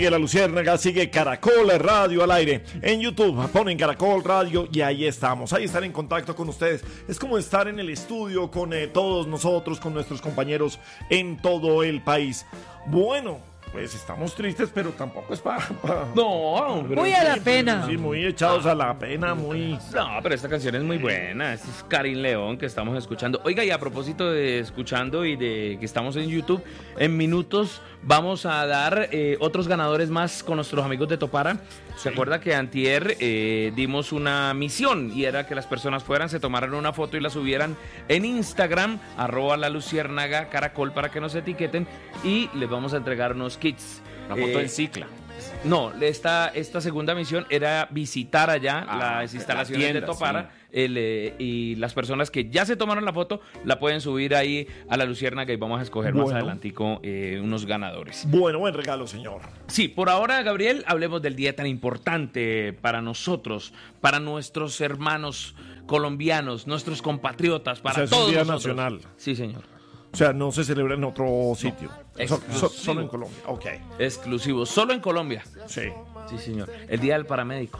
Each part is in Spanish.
La Luciérnaga sigue Caracol Radio al aire. En YouTube ponen Caracol Radio y ahí estamos. Ahí están en contacto con ustedes. Es como estar en el estudio con todos nosotros, con nuestros compañeros en todo el país. Bueno, pues estamos tristes, pero tampoco es para... No, pero muy a la pena. Sí, muy echados a la pena, muy... No, pero esta canción es muy buena. Este es Karin León que estamos escuchando. Oiga, y a propósito de escuchando y de que estamos en YouTube, en minutos vamos a dar otros ganadores más con nuestros amigos de Topara. ¿Se acuerda que antier dimos una misión y era que las personas fueran, se tomaran una foto y la subieran en Instagram, @laluciérnaga caracol, para que nos etiqueten y les vamos a entregar unos kits. Una foto en cicla. No, esta segunda misión era visitar allá las instalaciones tienda, de Topara, y las personas que ya se tomaron la foto la pueden subir ahí a La Luciérnaga y vamos a escoger más adelantico unos ganadores. Bueno, buen regalo, señor. Sí, por ahora, Gabriel, hablemos del día tan importante para nosotros, para nuestros hermanos colombianos, nuestros compatriotas, para todos es un día nosotros. nacional. Sí, señor. O sea, no se celebra en otro sitio. Exclusivo. Solo en Colombia. Ok. Exclusivo, solo en Colombia. Sí. Sí, señor. El día del paramédico.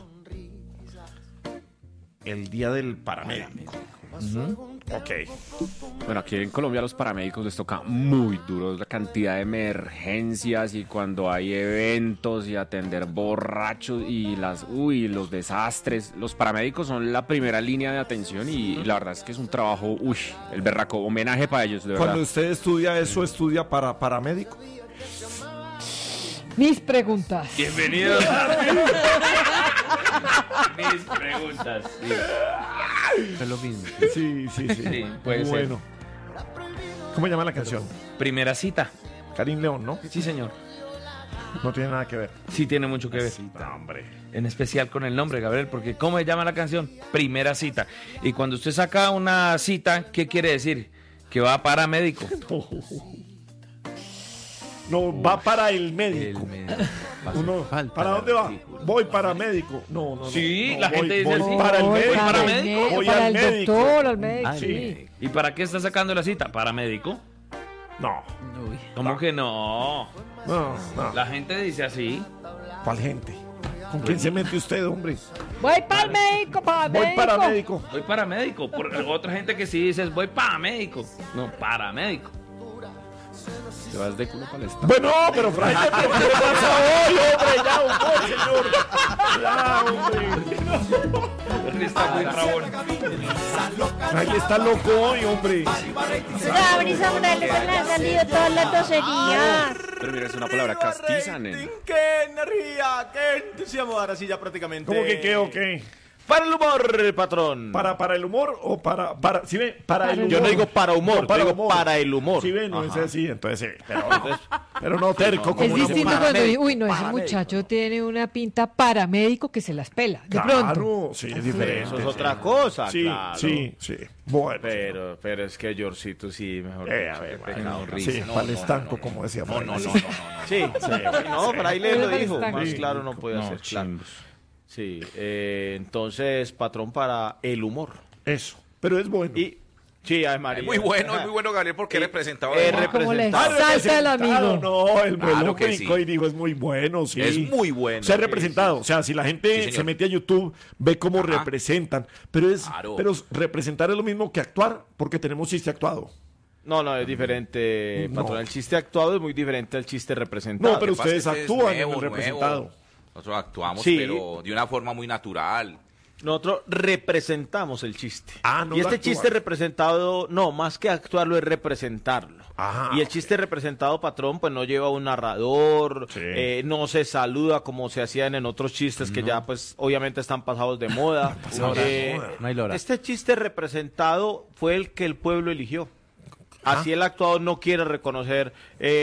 El día del paramédico. Ok. Bueno, aquí en Colombia a los paramédicos les toca muy duro la cantidad de emergencias y cuando hay eventos y atender borrachos y los desastres. Los paramédicos son la primera línea de atención y la verdad es que es un trabajo, el berraco, homenaje para ellos, de verdad. Cuando usted estudia eso, ¿estudia para paramédico? Mis preguntas. Bienvenido. Mis preguntas. Sí. Es lo mismo. Sí. Sí, puede ser. Bueno. ¿Cómo llama la canción? Primera cita. Karin León, ¿no? Sí, señor. No tiene nada que ver. Sí tiene mucho que ver. No, hombre. En especial con el nombre, Gabriel, porque ¿cómo se llama la canción? Primera cita. Y cuando usted saca una cita, ¿qué quiere decir? Que va para médico. No, va para el médico. Uno, Falta ¿para la dónde va? artículo. Voy para médico. No. Sí, no, la gente dice voy así. para el Voy médico. para el médico. Voy para al el médico. doctor, al médico. Sí. ¿Y para qué está sacando la cita? ¿Para médico? No. ¿Cómo que no? No. La gente dice así. ¿Cuál gente? ¿Con quién se mete usted, hombre? Voy para el médico, para el Voy médico. para médico. Voy para médico. Por otra gente que sí dice voy para médico. No, para médico. Te vas de culo para el estado. Bueno, pero Fray, ¿pero qué le pasa hoy, hombre? Ya, hombre. Está muy rabón. Fray está loco hoy, hombre. Brisa Morales se le han salido todas las groserías. Pero mira, es una palabra castiza, nene. ¡Qué energía! ¡Qué entusiasmo! Ahora sí ya prácticamente... ¿Cómo que qué o qué? Para el humor, patrón. ¿Para el humor o para ¿sí ven? Para el humor. Yo no digo para humor, No, yo digo para el humor. Sí ven, no es Ajá. así, entonces sí. Pero no terco como Es una distinto mujer. cuando digo, uy, no, ese paramédico. muchacho tiene una pinta paramédico que se las pela. De pronto. Claro, sí, es diferente. Eso es sí. otra cosa, Sí, claro. sí. Bueno. Pero es que Georgito sí, mejor A dicho, ver, qué pecado sí, horrible. para el estanco, como decía Fray. Sí, no, pero ahí le lo dijo, Está más bien. claro no puede ser, claro. Sí, entonces, patrón, para el humor. Eso, pero es bueno. Y, sí, ay, María. Muy bueno, Gabriel, porque representaba Como le representado. salta el amigo. No, el Claro melón que brincó sí. y dijo es muy bueno, sí. Es muy bueno. Se ha representado, o sea, si la gente Sí, señor. se mete a YouTube, ve cómo Ajá. representan, pero Claro. representar es lo mismo que actuar, porque tenemos chiste actuado. No, es diferente, No. patrón. El chiste actuado es muy diferente al chiste representado. No, pero Lo que pasa ustedes es que es actúan nuevo, en el representado. nuevo. Nosotros actuamos, Sí. pero de una forma muy natural. Nosotros representamos el chiste. Ah, no y lo este actúan. chiste representado, no, más que actuarlo es representarlo. Ajá, y el chiste representado, patrón, pues no lleva un narrador, Sí. no se saluda como se hacían en otros chistes que ya, pues, obviamente están pasados de moda. No hay lora. Este chiste representado fue el que el pueblo eligió. Así el actuado no quiere reconocer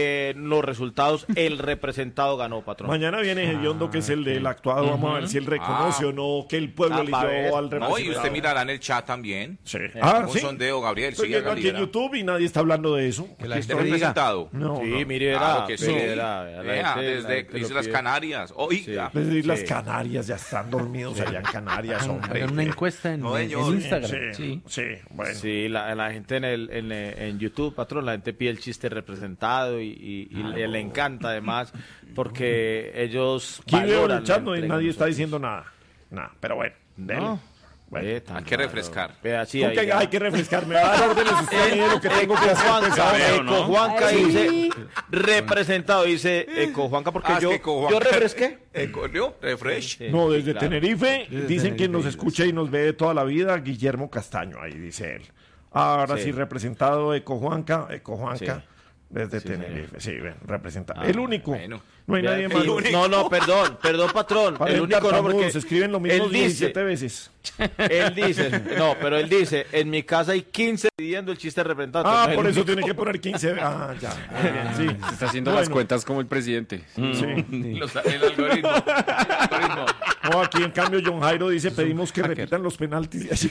los resultados, el representado ganó, patrón. Mañana viene Gediondo, que es el del actuado. Vamos a ver si él reconoce o no que el pueblo va a ver. eligió al No, representado. y usted mirará en el chat también. Sí. Un ¿sí? sondeo, Gabriel. Estoy Sí, viendo aquí en hágale, YouTube y nadie está hablando de eso. ¿Está representado? No, Sí, no. mire, Claro que sí. la Vea, gente desde lo Islas pide. Canarias. Oiga. Desde Islas Sí. Canarias ya están dormidos allá en Canarias, hombre. Hagan una encuesta No, en señor. Instagram. Sí, sí, bueno. Sí, la gente en YouTube YouTube, patrón, la gente pide el chiste representado y le encanta además porque ellos Aquí veo valoran el chat, la no, entrega nadie de está nosotros. diciendo nada. Nada, pero bueno. dele. No. Bueno. Tan Hay que raro. refrescar. Vea, sí, ¿Cómo ahí que ya. hay que refrescar? Me va a dar órdenes usted a mí de lo que tengo que hacer. Juanca, veo, ¿no? Juanca Ay. dice representado, dice Juanca porque Ah, es que con yo Juanca- refresqué. ¿No? Refresh. Sí, No, sí, desde claro. Tenerife dicen que nos escucha y nos ve de toda la vida Guillermo Castaño, ahí dice él. Ahora sí, Sí. representado Eco Juanca, Sí. desde Tenerife. Sí, ven, representado. El único. bueno. No hay nadie El más. único. No, perdón, patrón. Para el único no, porque se escriben lo mismo él dice, 17 veces. él dice, no, pero él dice, en mi casa hay 15 pidiendo el chiste representado. Ah, Entonces, por el eso único- tiene que poner 15. Ah, ya. Muy bien, sí. Se está haciendo Bueno. las cuentas como el presidente. Sí. El algoritmo. No, aquí en cambio John Jairo dice, pedimos que repitan los penaltis.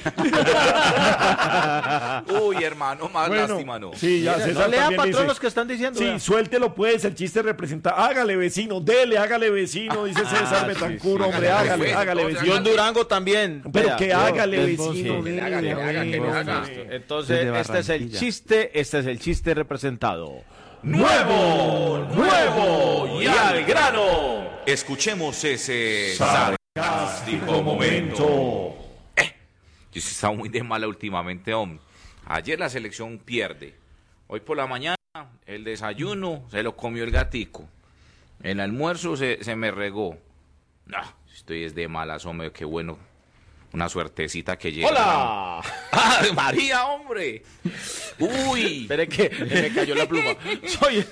Uy, hermano, más lástima, no. Sí, ya Mira, César no lea, también patrón, dice, los que están diciendo. sí, vea. suéltelo pues, el chiste representa. Hágale vecino, dele, hágale vecino, dice César Betancur, hombre, hágale, hágale Entonces, vecino. John Durango también. Pero vea, que yo- hágale Desde- vecino, sí. dele, hágale, hágale, que le haga. hombre. Entonces, Desde este es el chiste representado. Nuevo y al grano. Escuchemos ese sarcástico momento. Yo sí he estado muy de mala últimamente, hombre. Ayer la selección pierde. Hoy por la mañana el desayuno se lo comió el gatico. El almuerzo se me regó. No, estoy es de malas, hombre, qué bueno. Una suertecita que llega. ¡Hola! ¡Ah, María, hombre! ¡Uy! Espere que me cayó la pluma. Soy